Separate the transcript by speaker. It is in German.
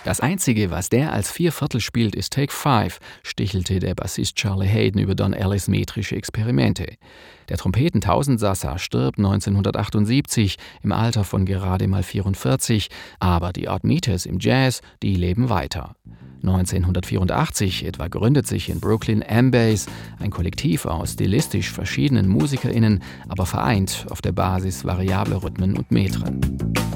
Speaker 1: Das Einzige, was der als Vierviertel spielt, ist Take 5, stichelte der Bassist Charlie Haden über Don Ellis metrische Experimente. Der Trompeten-Tausendsassa stirbt 1978 im Alter von gerade mal 44, aber die Odd Meters im Jazz, die leben weiter. 1984 etwa gründet sich in Brooklyn M-Bass, ein Kollektiv aus stilistisch verschiedenen MusikerInnen, aber vereint auf der Basis variabler Rhythmen und Metren.